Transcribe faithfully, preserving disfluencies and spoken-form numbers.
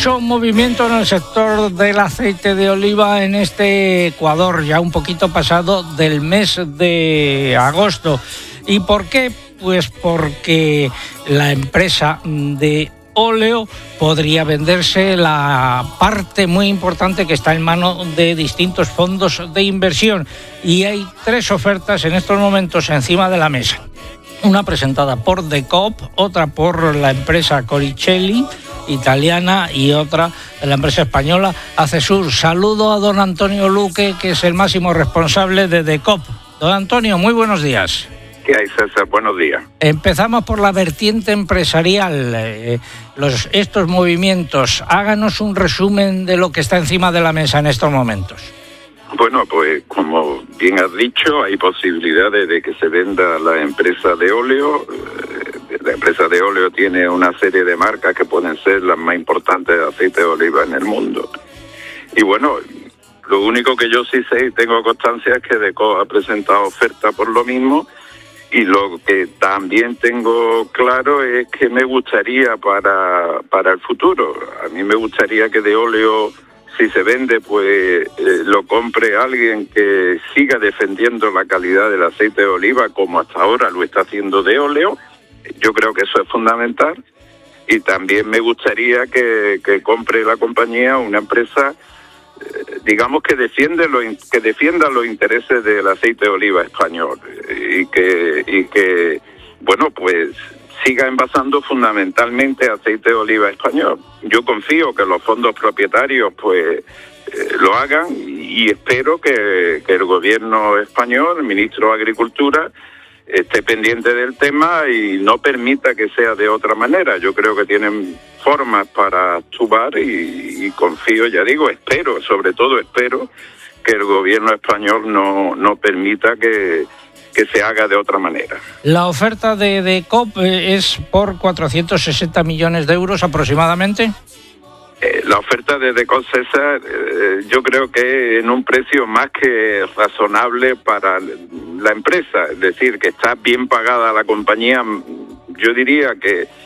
Mucho movimiento en el sector del aceite de oliva en este Ecuador, ya un poquito pasado del mes de agosto. ¿Y por qué? Pues porque la empresa de óleo podría venderse la parte muy importante que está en manos de distintos fondos de inversión. Y hay tres ofertas en estos momentos encima de la mesa. Una presentada por Decop, otra por la empresa Coricelli, italiana, y otra de la empresa española Acesur. Saludo a don Antonio Luque, que es el máximo responsable de Decop. Don Antonio, muy buenos días. ¿Qué hay, César? Buenos días. Empezamos por la vertiente empresarial. Eh, los, estos movimientos, háganos un resumen de lo que está encima de la mesa en estos momentos. Bueno, pues como bien has dicho, hay posibilidades de que se venda la empresa de óleo. La empresa de óleo tiene una serie de marcas que pueden ser las más importantes de aceite de oliva en el mundo. Y bueno, lo único que yo sí sé y tengo constancia es que Decop ha presentado oferta por lo mismo. Y lo que también tengo claro es que me gustaría para, para el futuro. A mí me gustaría que de óleo, si se vende, pues eh, lo compre alguien que siga defendiendo la calidad del aceite de oliva como hasta ahora lo está haciendo de óleo. Yo creo que eso es fundamental. Y también me gustaría que, que compre la compañía una empresa, eh, digamos, que defiende lo, que defienda los intereses del aceite de oliva español y que, y que bueno, pues siga envasando fundamentalmente aceite de oliva español. Yo confío que los fondos propietarios pues eh, lo hagan y espero que, que el gobierno español, el ministro de Agricultura, esté pendiente del tema y no permita que sea de otra manera. Yo creo que tienen formas para actuar y, y confío, ya digo, espero, sobre todo espero que el gobierno español no, no permita que que se haga de otra manera. La oferta de Decop es por cuatrocientos sesenta millones de euros aproximadamente. Eh, la oferta de Decop, César, eh, yo creo que en un precio más que razonable para la empresa, es decir, que está bien pagada la compañía. Yo diría que